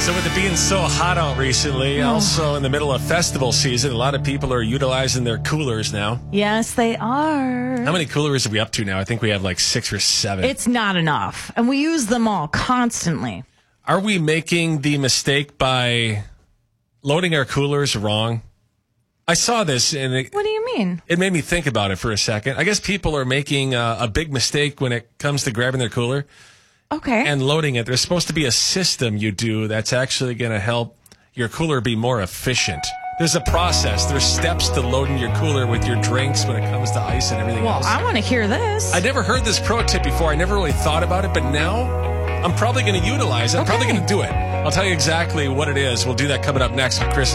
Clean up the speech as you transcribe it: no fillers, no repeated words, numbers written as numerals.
So with it being so hot out recently, also in the middle of festival season, a lot of people are utilizing their coolers now. Yes, they are. How many coolers are we up to now? I think we have like 6 or 7. It's not enough, and we use them all constantly. Are we making the mistake by loading our coolers wrong? I saw this, and What do you mean? it made me think about it for a second. I guess people are making a big mistake when it comes to grabbing their cooler Okay. and loading it. There's supposed to be a system you do that's actually going to help your cooler be more efficient. There's a process. There's steps to loading your cooler with your drinks when it comes to ice and everything Well, else. I want to hear this. I never heard this pro tip before. I never really thought about it, but now I'm probably going to utilize it. I'm probably going to do it. I'll tell you exactly what it is. We'll do that coming up next with Chris and